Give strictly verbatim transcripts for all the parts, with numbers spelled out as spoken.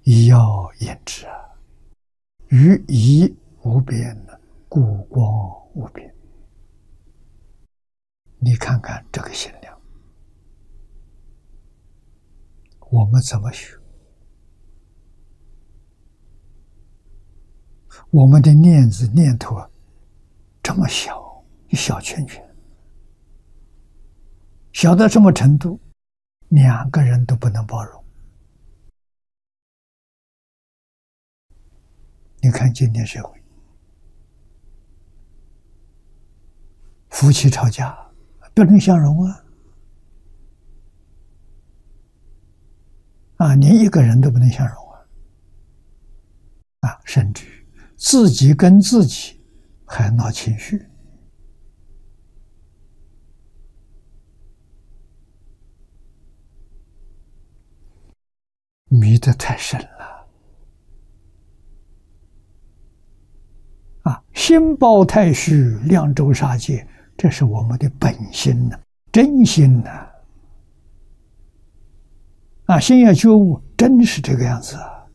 一要言之啊，于义无边，故光无边。你看看这个心量，我们怎么学？我们的念子念头啊，这么小，一小圈圈，小到什么程度？两个人都不能包容。你看今天社会，夫妻吵架不能相容啊，啊，连一个人都不能相容啊，啊，甚至于自己跟自己还闹情绪，迷得太深了啊！心包太虚，量周杀戒，这是我们的本心呢、真心呢、啊。啊，心要觉悟，真是这个样子啊！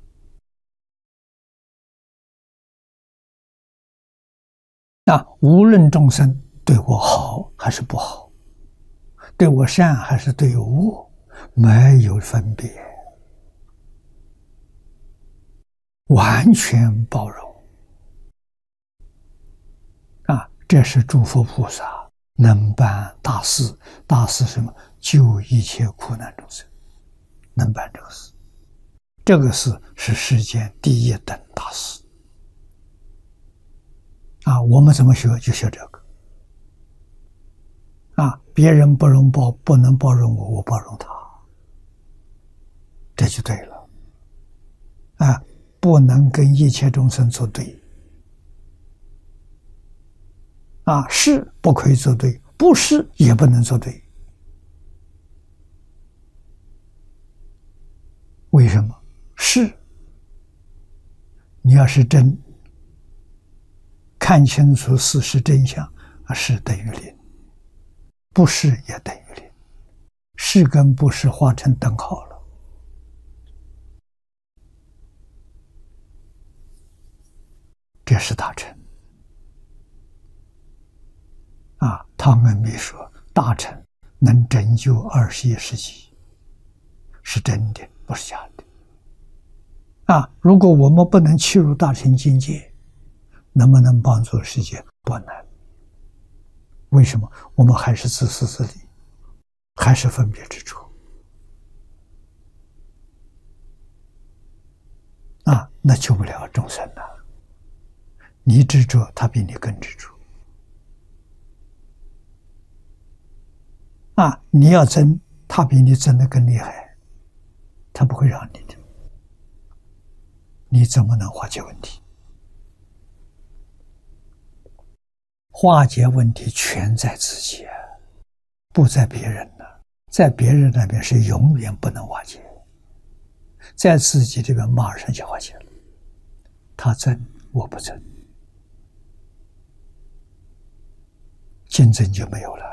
啊，无论众生对我好还是不好，对我善还是对我恶，没有分别，完全包容。啊，这是诸佛菩萨能办大事。大事什么？救一切苦难众生，能办这个事。这个事是世间第一等大事。啊，我们怎么学就学这个。啊，别人不容包，不能包容我，我包容他，这就对了。啊，不能跟一切众生作对。啊，是不可以作对，不是也不能作对。为什么？是，你要是真看清楚事实真相，啊，是等于零；不是也等于零。是跟不是画成等号了。这是大乘。啊，汤恩比说，大乘能拯救二十一世纪，是真的，不是假的。啊，如果我们不能契入大乘境界，能不能帮助世界？不能。为什么？我们还是自私自利，还是分别执着。啊，那救不了众生了。你执着，他比你更执着。啊，你要争，他比你争得更厉害，他不会让你的。你怎么能化解问题？化解问题全在自己啊，不在别人呢。在别人那边是永远不能化解，在自己这边马上就化解了。他争，我不争，竞争就没有了。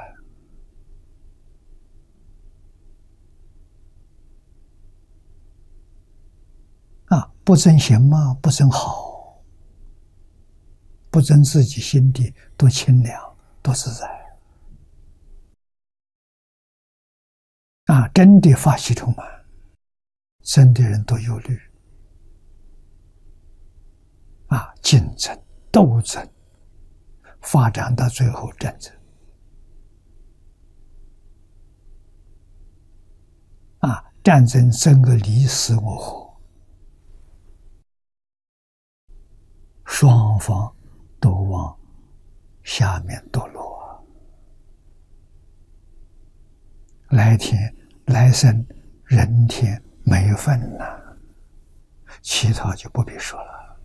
啊，不争行吗？不争好，不争自己心地多清凉，多自在。啊，真的法喜充满，真的人多忧虑。啊，竞争、斗争，发展到最后战争。啊，战争争个你死我活。双方都往下面堕落，来天来生人天没份了，其他就不必说了。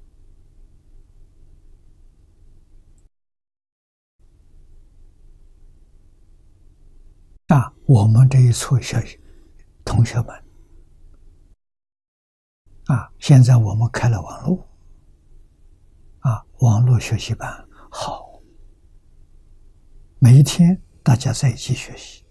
啊，我们这一撮小同学们，啊，现在我们开了网络。啊，网络学习班好，每一天大家在一起学习，